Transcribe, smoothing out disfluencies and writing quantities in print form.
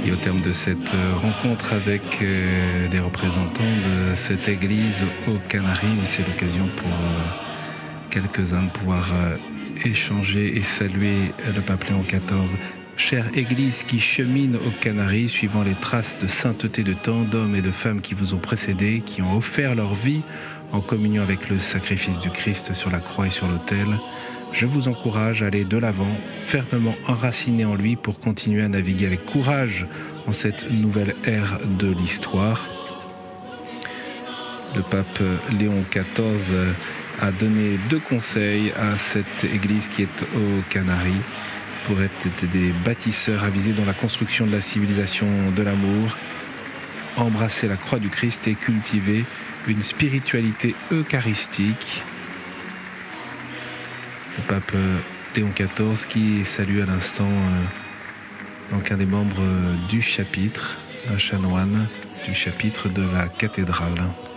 Et au terme de cette rencontre avec des représentants de cette église aux Canaries, c'est l'occasion pour quelques-uns de pouvoir échanger et saluer le pape Léon XIV. Chère Église qui chemine aux Canaries, suivant les traces de sainteté de tant d'hommes et de femmes qui vous ont précédés, qui ont offert leur vie en communion avec le sacrifice du Christ sur la croix et sur l'autel, je vous encourage à aller de l'avant, fermement enraciné en lui pour continuer à naviguer avec courage en cette nouvelle ère de l'histoire. Le pape Léon XIV a donné 2 conseils à cette église qui est aux Canaries pour être des bâtisseurs avisés dans la construction de la civilisation de l'amour, embrasser la croix du Christ et cultiver une spiritualité eucharistique. Le pape Léon XIV qui salue à l'instant donc un des membres du chapitre, un chanoine du chapitre de la cathédrale.